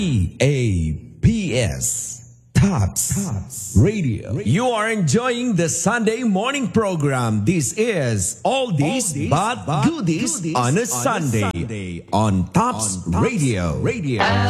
TAPS. Tots Radio. You are enjoying the Sunday morning program. This is All This But Goodies on a Sunday on Tops Radio.